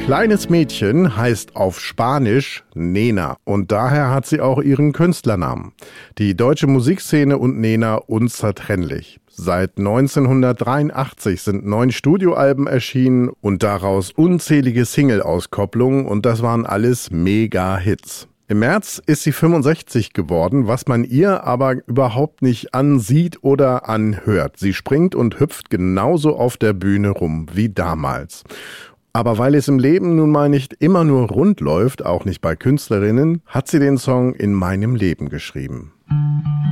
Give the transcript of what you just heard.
Kleines Mädchen heißt auf Spanisch Nena und daher hat sie auch ihren Künstlernamen. Die deutsche Musikszene und Nena unzertrennlich. Seit 1983 sind 9 Studioalben erschienen und daraus unzählige Single-Auskopplungen und das waren alles Mega-Hits. Im März ist sie 65 geworden, was man ihr aber überhaupt nicht ansieht oder anhört. Sie springt und hüpft genauso auf der Bühne rum wie damals. Aber weil es im Leben nun mal nicht immer nur rund läuft, auch nicht bei Künstlerinnen, hat sie den Song In meinem Leben geschrieben.